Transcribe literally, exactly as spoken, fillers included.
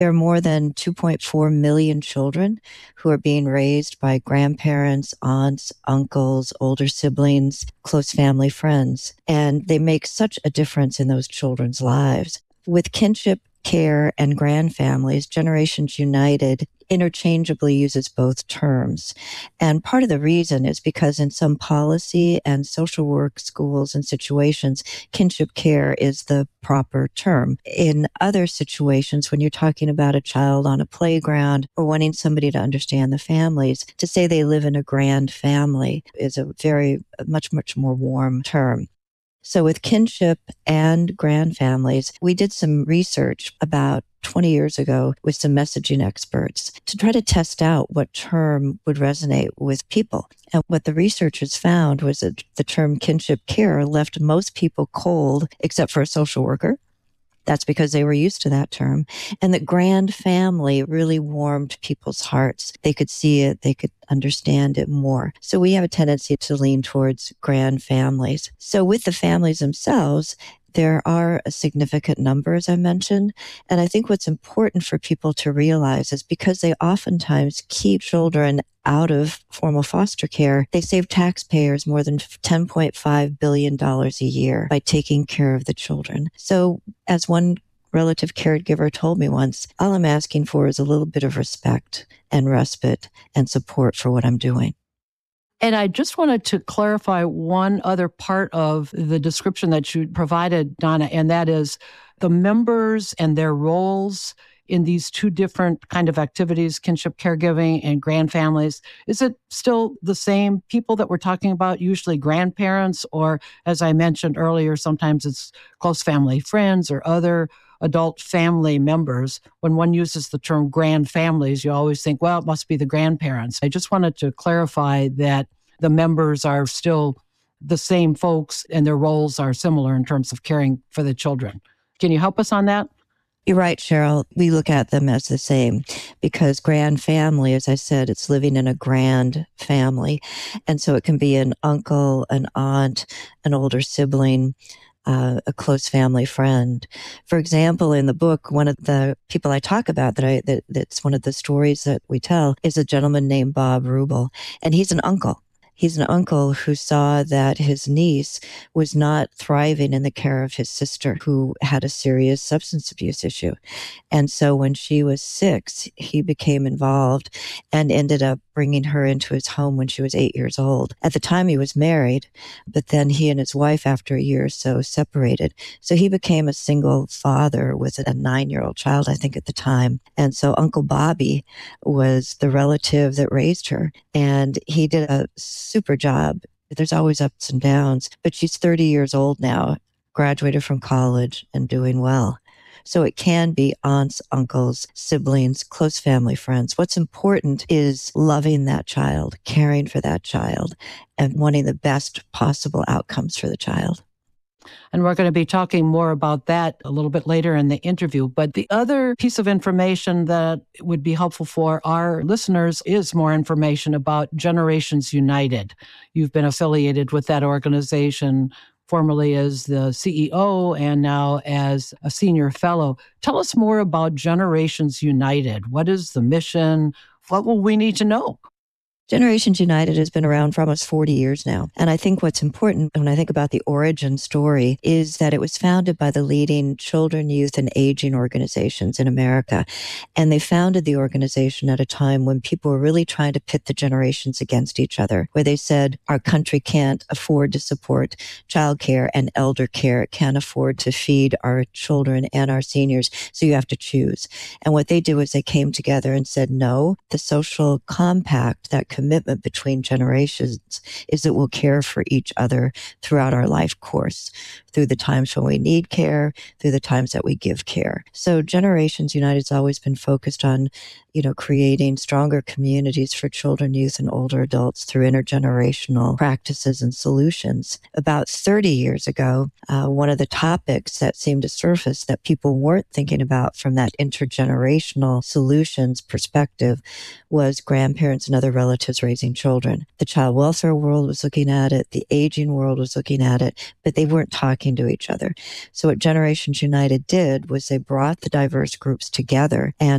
There are more than two point four million children who are being raised by grandparents, aunts, uncles, older siblings, close family friends, and they make such a difference in those children's lives. With kinship care and grand families, Generations United interchangeably uses both terms. And part of the reason is because in some policy and social work schools and situations, kinship care is the proper term. In other situations, when you're talking about a child on a playground or wanting somebody to understand the families, to say they live in a grand family is a very, much, much more warm term. So with kinship and grand families, we did some research about twenty years ago with some messaging experts to try to test out what term would resonate with people. And what the researchers found was that the term kinship care left most people cold, except for a social worker. That's because they were used to that term. And that grand family really warmed people's hearts. They could see it, they could understand it more. So we have a tendency to lean towards grand families. So with the families themselves, there are a significant number, as I mentioned. And I think what's important for people to realize is because they oftentimes keep children out of formal foster care, they save taxpayers more than ten point five billion dollars a year by taking care of the children. So as one relative caregiver told me once, all I'm asking for is a little bit of respect and respite and support for what I'm doing. And I just wanted to clarify one other part of the description that you provided, Donna, and that is the members and their roles in these two different kind of activities, kinship caregiving and grand families. Is it still the same people that we're talking about, usually grandparents, or as I mentioned earlier, sometimes it's close family friends or other adult family members? When one uses the term grand families, you always think, well, it must be the grandparents. I just wanted to clarify that the members are still the same folks and their roles are similar in terms of caring for the children. Can you help us on that? You're right, Cheryl. We look at them as the same because grand family, as I said, it's living in a grand family. And so it can be an uncle, an aunt, an older sibling, Uh, a close family friend. For example, in the book, one of the people I talk about that I that, that's one of the stories that we tell is a gentleman named Bob Rubel, and he's an uncle. He's an uncle who saw that his niece was not thriving in the care of his sister, who had a serious substance abuse issue. And so when she was six, he became involved and ended up bringing her into his home when she was eight years old. At the time, he was married, but then he and his wife, after a year or so, separated. So he became a single father with a nine-year-old child, I think, at the time. And so Uncle Bobby was the relative that raised her, and he did a super job. There's always ups and downs, but she's thirty years old now, graduated from college and doing well. So it can be aunts, uncles, siblings, close family friends. What's important is loving that child, caring for that child, and wanting the best possible outcomes for the child. And we're going to be talking more about that a little bit later in the interview. But the other piece of information that would be helpful for our listeners is more information about Generations United. You've been affiliated with that organization formerly as the C E O and now as a senior fellow. Tell us more about Generations United. What is the mission? What will we need to know? Generations United has been around for almost forty years now. And I think what's important when I think about the origin story is that it was founded by the leading children, youth, and aging organizations in America. And they founded the organization at a time when people were really trying to pit the generations against each other, where they said, our country can't afford to support childcare and elder care. It can't afford to feed our children and our seniors. So you have to choose. And what they did was they came together and said, no, the social compact, that commitment between generations is that we'll care for each other throughout our life course, through the times when we need care, through the times that we give care. So Generations United's always been focused on, you know, creating stronger communities for children, youth, and older adults through intergenerational practices and solutions. About thirty years ago, uh, one of the topics that seemed to surface that people weren't thinking about from that intergenerational solutions perspective was grandparents and other relatives relatives raising children. The child welfare world was looking at it. The aging world was looking at it, but they weren't talking to each other. So what Generations United did was they brought the diverse groups together and